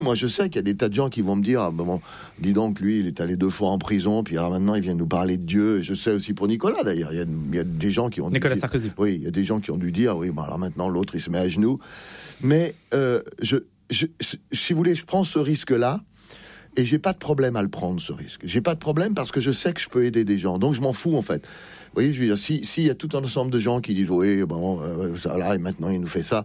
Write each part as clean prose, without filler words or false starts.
Moi, je sais qu'il y a des tas de gens qui vont me dire, dis donc, lui, il est allé 2 fois en prison, puis alors maintenant, il vient nous parler de Dieu. Et je sais aussi pour Nicolas, d'ailleurs. Il y a des gens qui ont... Nicolas Sarkozy. Oui, il y a des gens qui ont dû dire, alors maintenant, l'autre, il se met à genoux. Mais, si vous voulez, je prends ce risque-là, et j'ai pas de problème à le prendre, ce risque. J'ai pas de problème parce que je sais que je peux aider des gens. Donc, je m'en fous, en fait. Vous voyez, je veux dire, s'il y a tout un ensemble de gens qui disent, ça, là, et maintenant, il nous fait ça...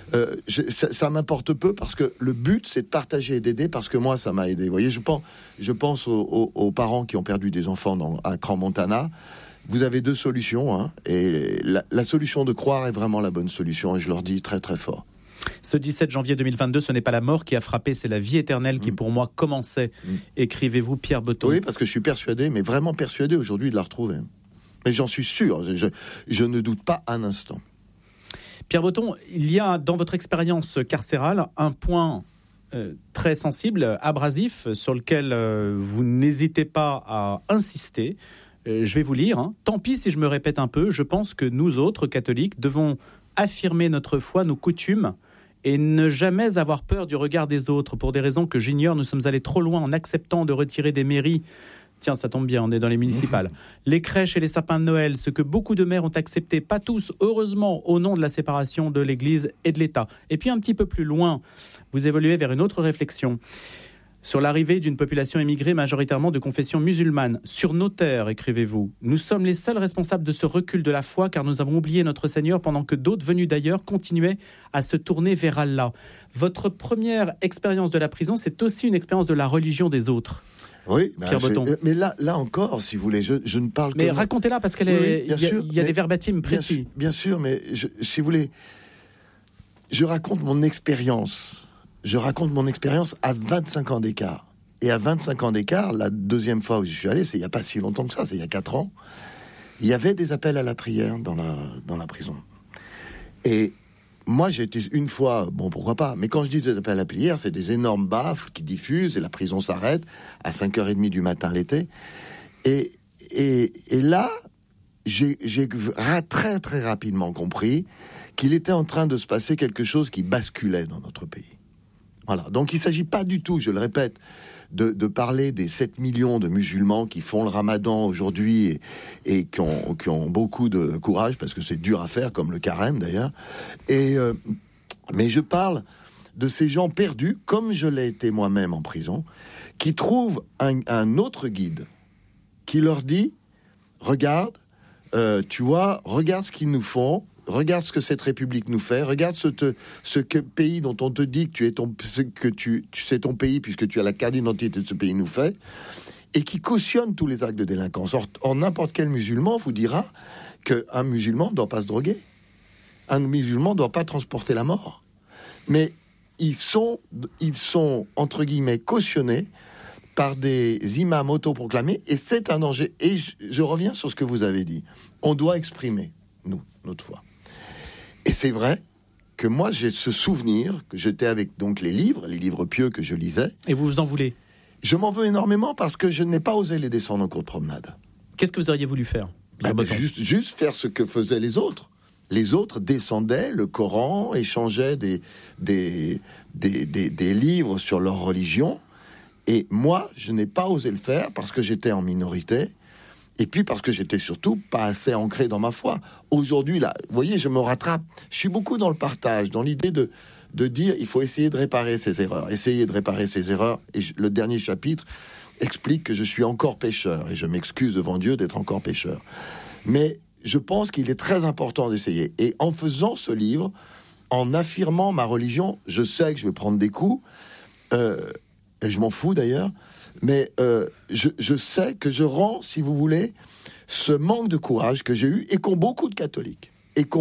ça m'importe peu parce que le but c'est de partager et d'aider parce que moi ça m'a aidé. Vous voyez, je pense aux parents qui ont perdu des enfants à Crans-Montana. Vous avez 2 solutions, hein, et la solution de croire est vraiment la bonne solution, et je leur dis très très fort. Ce 17 janvier 2022, ce n'est pas la mort qui a frappé, c'est la vie éternelle qui pour moi commençait. Écrivez-vous, Pierre Botton. Oui, parce que je suis persuadé, mais vraiment persuadé aujourd'hui de la retrouver. Mais j'en suis sûr, je ne doute pas un instant. Pierre Botton, il y a dans votre expérience carcérale un point très sensible, abrasif, sur lequel vous n'hésitez pas à insister. Je vais vous lire. Tant pis si je me répète un peu, je pense que nous autres, catholiques, devons affirmer notre foi, nos coutumes, et ne jamais avoir peur du regard des autres. Pour des raisons que j'ignore, nous sommes allés trop loin en acceptant de retirer des mairies. Tiens, ça tombe bien, on est dans les municipales. Les crèches et les sapins de Noël, ce que beaucoup de maires ont accepté, pas tous, heureusement, au nom de la séparation de l'Église et de l'État. Et puis un petit peu plus loin, vous évoluez vers une autre réflexion. Sur l'arrivée d'une population immigrée majoritairement de confession musulmane, sur nos terres, écrivez-vous, nous sommes les seuls responsables de ce recul de la foi car nous avons oublié notre Seigneur pendant que d'autres venus d'ailleurs continuaient à se tourner vers Allah. Votre première expérience de la prison, c'est aussi une expérience de la religion des autres. Oui, Pierre Botton. Mais là encore, si vous voulez, je ne parle que... Mais racontez-la, parce qu'il y a des verbatims précis. Bien sûr, mais si vous voulez, je raconte mon expérience. Je raconte mon expérience à 25 ans d'écart. Et à 25 ans d'écart, la deuxième fois où je suis allé, c'est il n'y a pas si longtemps que ça, c'est il y a 4 ans, il y avait des appels à la prière dans la prison. Et moi, j'ai été une fois, pourquoi pas, mais quand je dis des appels à la prière, c'est des énormes baffles qui diffusent et la prison s'arrête à 5h30 du matin l'été. Et là, j'ai très très rapidement compris qu'il était en train de se passer quelque chose qui basculait dans notre pays. Voilà. Donc il ne s'agit pas du tout, je le répète, de parler des 7 millions de musulmans qui font le ramadan aujourd'hui et qui ont beaucoup de courage, parce que c'est dur à faire, comme le carême d'ailleurs. Mais je parle de ces gens perdus, comme je l'ai été moi-même en prison, qui trouvent un autre guide qui leur dit « Regarde, tu vois, regarde ce qu'ils nous font, regarde ce que cette République nous fait, regarde ce pays dont on te dit que tu sais ton pays puisque tu as la carte d'identité de ce pays nous fait, et qui cautionne tous les actes de délinquance. Or, n'importe quel musulman vous dira qu'un musulman ne doit pas se droguer, un musulman ne doit pas transporter la mort. Mais ils sont entre guillemets cautionnés par des imams autoproclamés, et c'est un danger. Et je reviens sur ce que vous avez dit. On doit exprimer, nous, notre foi. Et c'est vrai que moi, j'ai ce souvenir que j'étais avec donc les livres pieux que je lisais. Et vous en voulez? Je m'en veux énormément parce que je n'ai pas osé les descendre en cours de promenade. Qu'est-ce que vous auriez voulu faire? Juste faire ce que faisaient les autres. Les autres descendaient le Coran, échangeaient des livres sur leur religion. Et moi, je n'ai pas osé le faire parce que j'étais en minorité. Et puis parce que j'étais surtout pas assez ancré dans ma foi. Aujourd'hui, là, vous voyez, je me rattrape. Je suis beaucoup dans le partage, dans l'idée de dire il faut essayer de réparer ses erreurs. Et le dernier chapitre explique que je suis encore pécheur. Et je m'excuse devant Dieu d'être encore pécheur. Mais je pense qu'il est très important d'essayer. Et en faisant ce livre, en affirmant ma religion, je sais que je vais prendre des coups. Et je m'en fous d'ailleurs. Mais je sais que je rends, si vous voulez, ce manque de courage que j'ai eu et qu'ont beaucoup de catholiques,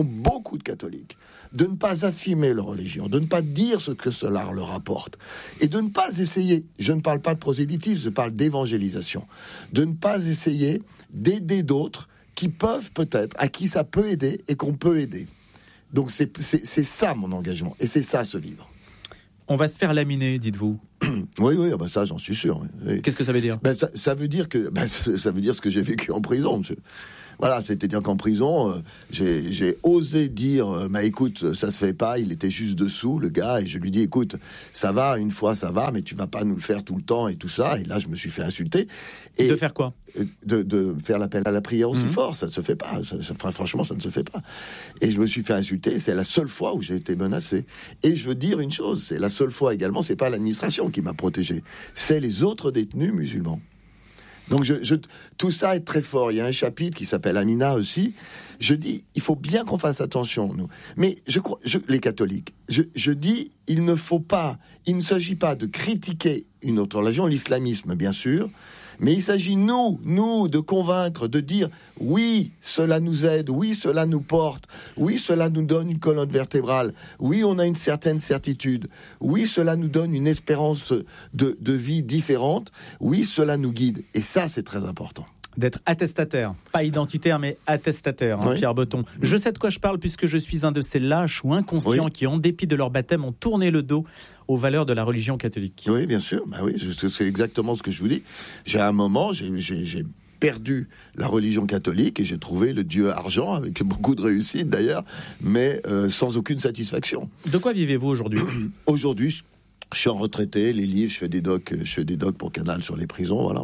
de ne pas affirmer leur religion, de ne pas dire ce que cela leur apporte, et de ne pas essayer, je ne parle pas de prosélytisme, je parle d'évangélisation, de ne pas essayer d'aider d'autres qui peuvent peut-être, à qui ça peut aider et qu'on peut aider. Donc c'est ça mon engagement, et c'est ça ce livre. On va se faire laminer, dites-vous. Oui, ça j'en suis sûr. Oui. Qu'est-ce que ça veut dire? Ça veut dire ce que j'ai vécu en prison, monsieur. Voilà, c'est-à-dire qu'en prison, j'ai osé dire, écoute, ça se fait pas, il était juste dessous, le gars, et je lui dis, écoute, ça va, une fois ça va, mais tu vas pas nous le faire tout le temps et tout ça. Et là, je me suis fait insulter. Et de faire quoi ? De faire l'appel à la prière aussi fort, ça ne se fait pas. Franchement, ça ne se fait pas. Et je me suis fait insulter, c'est la seule fois où j'ai été menacé. Et je veux dire une chose, c'est la seule fois également, c'est pas l'administration qui m'a protégé, c'est les autres détenus musulmans. Donc tout ça est très fort. Il y a un chapitre qui s'appelle Amina aussi. Je dis, il faut bien qu'on fasse attention, nous. Mais les catholiques, je dis, il ne s'agit pas de critiquer une autre religion, l'islamisme, bien sûr, mais il s'agit, nous, de convaincre, de dire, oui, cela nous aide, oui, cela nous porte, oui, cela nous donne une colonne vertébrale, oui, on a une certaine certitude, oui, cela nous donne une espérance de vie différente, oui, cela nous guide. Et ça, c'est très important. D'être attestataire, pas identitaire, mais attestataire, oui. Pierre Boton. Je sais de quoi je parle puisque je suis un de ces lâches ou inconscients qui, en dépit de leur baptême, ont tourné le dos aux valeurs de la religion catholique. Oui, bien sûr. Oui, c'est exactement ce que je vous dis. J'ai un moment, j'ai perdu la religion catholique et j'ai trouvé le Dieu argent, avec beaucoup de réussite d'ailleurs, mais sans aucune satisfaction. De quoi vivez-vous aujourd'hui ? Aujourd'hui, je suis en retraité, les livres, je fais des docs pour Canal sur les prisons, voilà.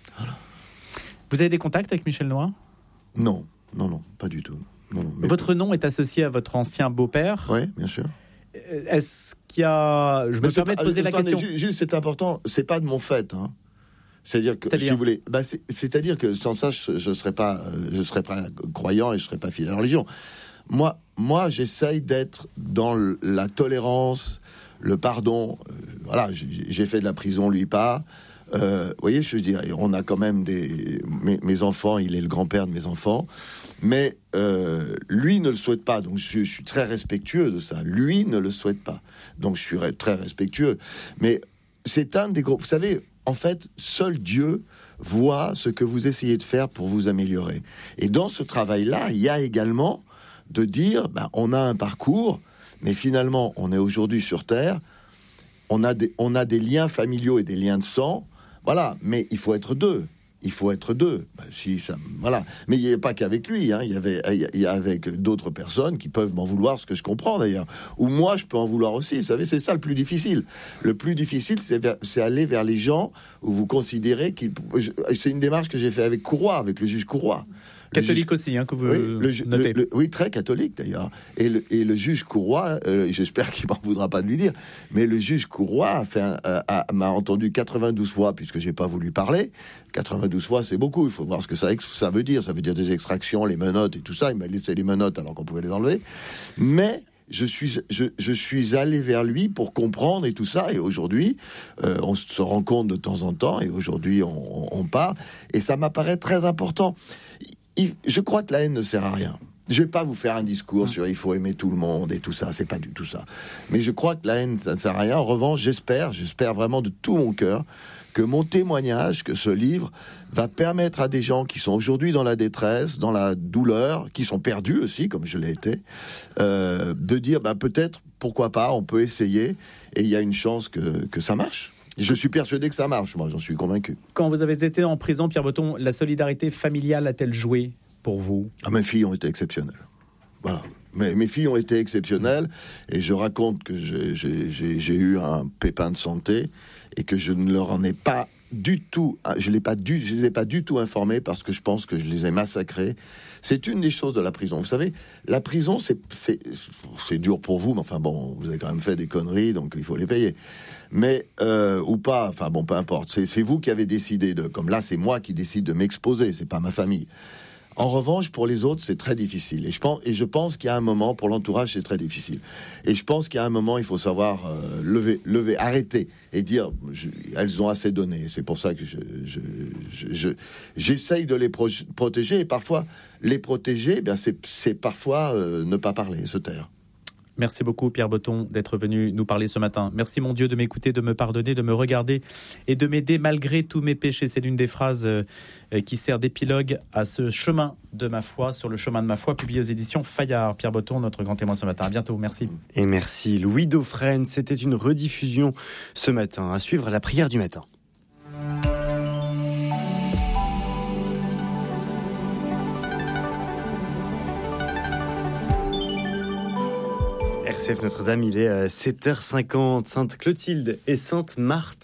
Vous avez des contacts avec Michel Noir ? Non, pas du tout. Non, votre nom est associé à votre ancien beau-père ? Oui, bien sûr. Est-ce qu'il y a... Je me permets de poser la question. Juste, c'est important, c'est pas de mon fait. Hein. C'est-à-dire que, si vous voulez, c'est-à-dire que sans ça, je serais pas croyant et je serais pas fidèle à la religion. Moi, j'essaye d'être dans la tolérance, le pardon. Voilà, j'ai fait de la prison, lui pas. Vous voyez, je veux dire, on a quand même mes enfants, il est le grand-père de mes enfants, mais lui ne le souhaite pas, donc je suis très respectueux de ça. Lui ne le souhaite pas, donc je suis très respectueux. Mais c'est un des gros... Vous savez, en fait, seul Dieu voit ce que vous essayez de faire pour vous améliorer. Et dans ce travail-là, il y a également de dire, on a un parcours, mais finalement, on est aujourd'hui sur Terre, on a des liens familiaux et des liens de sang. Voilà, mais il faut être deux. Voilà. Mais il n'y avait pas qu'avec lui. Hein. Il y a avec d'autres personnes qui peuvent m'en vouloir, ce que je comprends d'ailleurs. Ou moi, je peux en vouloir aussi. Vous savez, c'est ça le plus difficile. Le plus difficile, c'est aller vers les gens où vous considérez qu'ils... C'est une démarche que j'ai fait avec Courroy, avec le juge Courroy. Catholique aussi, que vous notez. Oui, très catholique d'ailleurs. Et le juge Courroy, j'espère qu'il m'en voudra pas de lui dire, mais le juge Courroy m'a entendu 92 fois, puisque j'ai pas voulu parler. 92 fois, c'est beaucoup. Il faut voir ce que ça veut dire. Ça veut dire des extractions, les menottes et tout ça. Il m'a laissé les menottes alors qu'on pouvait les enlever. Mais je suis allé vers lui pour comprendre et tout ça. Et aujourd'hui, on se rencontre de temps en temps. Et aujourd'hui, on parle. Et ça m'apparaît très important. Je crois que la haine ne sert à rien. Je vais pas vous faire un discours sur il faut aimer tout le monde et tout ça, c'est pas du tout ça. Mais je crois que la haine, ça ne sert à rien. En revanche, j'espère vraiment de tout mon cœur que mon témoignage, que ce livre va permettre à des gens qui sont aujourd'hui dans la détresse, dans la douleur, qui sont perdus aussi, comme je l'ai été, de dire peut-être, pourquoi pas, on peut essayer et il y a une chance que ça marche. Je suis persuadé que ça marche, moi, j'en suis convaincu. Quand vous avez été en prison, Pierre Boton, la solidarité familiale a-t-elle joué pour vous ? Mes filles ont été exceptionnelles. Voilà. Mes filles ont été exceptionnelles et je raconte que j'ai eu un pépin de santé et que je ne leur en ai pas du tout, je les ai pas du tout informés parce que je pense que je les ai massacrés. C'est une des choses de la prison. Vous savez, la prison, c'est dur pour vous, mais enfin bon, vous avez quand même fait des conneries, donc il faut les payer. Mais, ou pas, enfin bon, peu importe. C'est vous qui avez décidé comme là, c'est moi qui décide de m'exposer, c'est pas ma famille. En revanche, pour les autres, c'est très difficile. Et je pense qu'il y a un moment, pour l'entourage, c'est très difficile. Et je pense qu'il y a un moment, il faut savoir lever, arrêter et dire, elles ont assez donné. C'est pour ça que j'essaye de les protéger. Et parfois, les protéger, c'est parfois ne pas parler, se taire. Merci beaucoup Pierre Boton d'être venu nous parler ce matin. Merci mon Dieu de m'écouter, de me pardonner, de me regarder et de m'aider malgré tous mes péchés. C'est l'une des phrases qui sert d'épilogue à ce chemin de ma foi, sur le chemin de ma foi, publié aux éditions Fayard. Pierre Boton, notre grand témoin ce matin. À bientôt, merci. Et merci Louis Dauphren. C'était une rediffusion ce matin. À suivre la prière du matin. RCF Notre-Dame, il est 7h50. Sainte Clotilde et Sainte Marthe